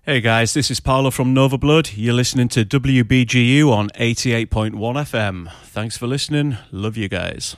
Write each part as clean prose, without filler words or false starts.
Hey guys, this is Paolo from Nova Blood. You're listening to WBGU on 88.1 FM. Thanks for listening. Love you guys.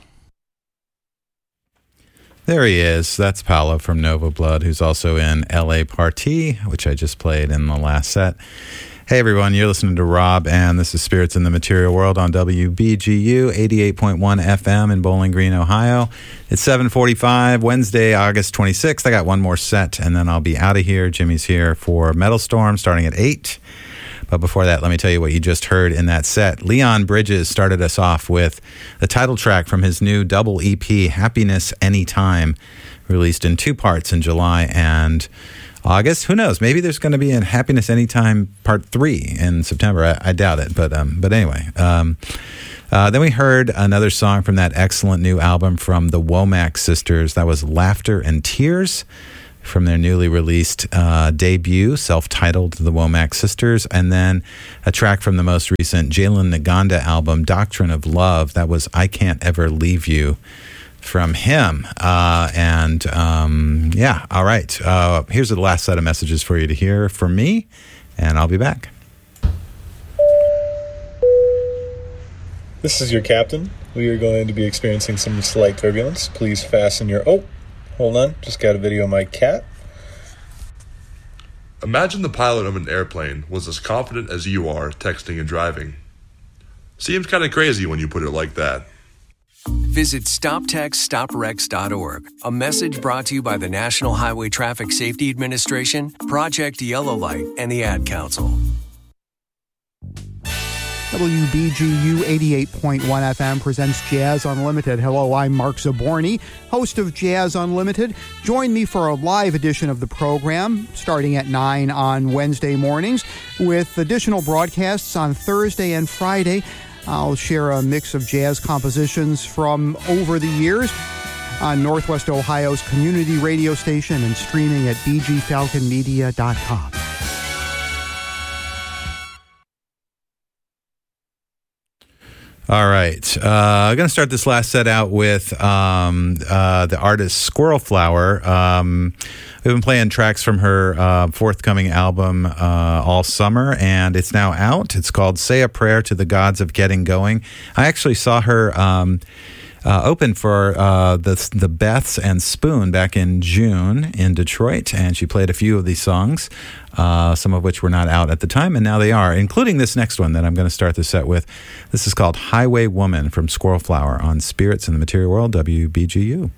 There he is. That's Paolo from Nova Blood, who's also in LA Party, which I just played in the last set. Hey everyone, you're listening to Rob, and this is Spirits in the Material World on WBGU 88.1 FM in Bowling Green, Ohio. It's 7:45, Wednesday, August 26th. I got one more set, and then I'll be out of here. Jimmy's here for Metal Storm starting at 8. But before that, let me tell you what you just heard in that set. Leon Bridges started us off with the title track from his new double EP, Happiness Anytime, released in 2 parts in July and August. Who knows? Maybe there's going to be a Happiness Anytime Part 3 in September. I doubt it, but anyway. Then we heard another song from that excellent new album from the Womack Sisters. That was Laughter and Tears from their newly released debut, self-titled The Womack Sisters. And then a track from the most recent Jalen Naganda album, Doctrine of Love. That was I Can't Ever Leave You, from him. All right. Here's the last set of messages for you to hear from me, and I'll be back. This is your captain. We are going to be experiencing some slight turbulence. Please fasten your... Oh, hold on. Just got a video of my cat. Imagine the pilot of an airplane was as confident as you are texting and driving. Seems kind of crazy when you put it like that. Visit StopTextStopWrecks.org. A message brought to you by the National Highway Traffic Safety Administration, Project Yellow Light, and the Ad Council. WBGU 88.1 FM presents Jazz Unlimited. Hello, I'm Mark Zaborny, host of Jazz Unlimited. Join me for a live edition of the program starting at 9 on Wednesday mornings with additional broadcasts on Thursday and Friday. I'll share a mix of jazz compositions from over the years on Northwest Ohio's community radio station and streaming at bgfalconmedia.com. All right. I'm going to start this last set out with the artist Squirrel Flower. We've been playing tracks from her forthcoming album all summer, and it's now out. It's called Say a Prayer to the Gods of Getting Going. I actually saw her open for the Beths and Spoon back in June in Detroit, and she played a few of these songs, some of which were not out at the time, and now they are, including this next one that I'm going to start the set with. This is called Highway Woman from Squirrel Flower on Spirits in the Material World, WBGU.